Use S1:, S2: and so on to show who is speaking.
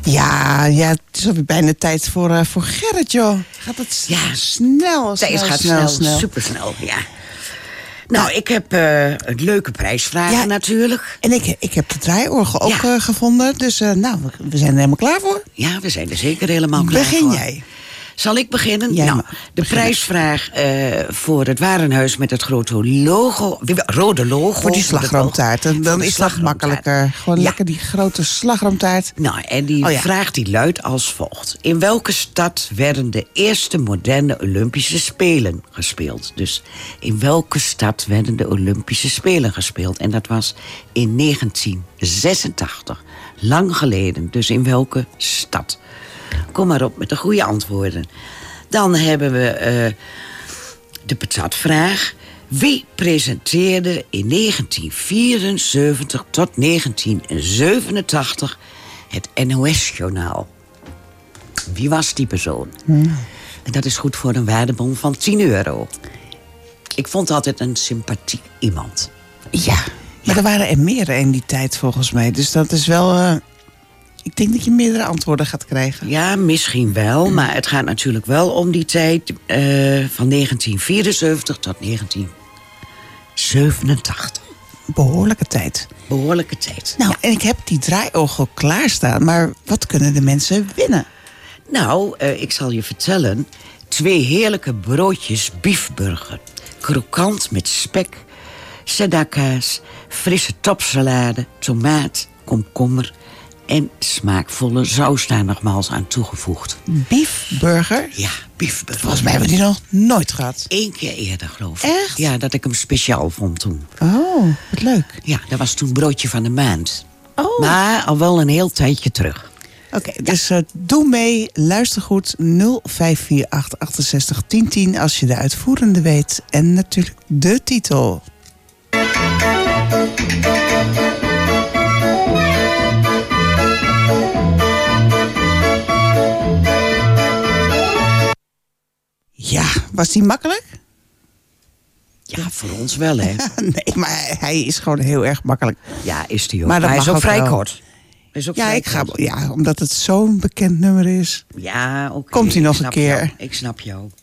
S1: Ja, het is alweer bijna tijd voor Gerrit, joh. Gaat het snel?
S2: Tijd gaat snel. Supersnel, ja. Nou, ik heb een leuke prijsvragen natuurlijk.
S1: En ik heb de draaiorgel ook gevonden. Dus we zijn er helemaal klaar voor.
S2: Ja, we zijn er zeker helemaal klaar voor.
S1: Begin jij.
S2: Zal ik beginnen?
S1: Jij
S2: de prijsvraag voor het warenhuis met het grote rode logo.
S1: Voor die slagroomtaart. Dan is dat makkelijker. Gewoon lekker die grote slagroomtaart.
S2: Nou, en die vraag die luidt als volgt. In welke stad werden de eerste moderne Olympische Spelen gespeeld? Dus in welke stad werden de Olympische Spelen gespeeld? En dat was in 1986. Lang geleden. Dus in welke stad? Kom maar op met de goede antwoorden. Dan hebben we de patatvraag. Wie presenteerde in 1974 tot 1987 het NOS-journaal? Wie was die persoon? En dat is goed voor een waardebon van €10. Ik vond altijd een sympathiek iemand.
S1: Ja, maar er waren er meerdere in die tijd volgens mij. Dus dat is wel... Ik denk dat je meerdere antwoorden gaat krijgen.
S2: Ja, misschien wel. Maar het gaat natuurlijk wel om die tijd van 1974 tot 1987.
S1: Behoorlijke tijd.
S2: Behoorlijke tijd.
S1: Nou, en ik heb die draaiorgel klaarstaan. Maar wat kunnen de mensen winnen?
S2: Nou, ik zal je vertellen. 2 heerlijke broodjes biefburger. Krokant met spek, cheddar-kaas, frisse topsalade, tomaat, komkommer en smaakvolle saus daar nogmaals aan toegevoegd.
S1: Biefburger?
S2: Ja, biefburger.
S1: Volgens mij hebben we die nog nooit gehad.
S2: 1 keer eerder, geloof ik.
S1: Echt?
S2: Ja, dat ik hem speciaal vond toen.
S1: Oh, wat leuk.
S2: Ja, dat was toen broodje van de maand.
S1: Oh.
S2: Maar al wel een heel tijdje terug.
S1: Oké, dus doe mee, luister goed, 0548 68 1010 als je de uitvoerende weet. En natuurlijk de titel. Ja, was die makkelijk?
S2: Ja, voor ons wel, hè?
S1: Nee, maar hij is gewoon heel erg makkelijk.
S2: Ja, is die ook.
S1: Maar
S2: hij is ook vrij
S1: wel.
S2: kort. Is ook vrij kort.
S1: Omdat het zo'n bekend nummer is.
S2: Ja, oké.
S1: Komt hij nog een keer?
S2: Ik snap jou.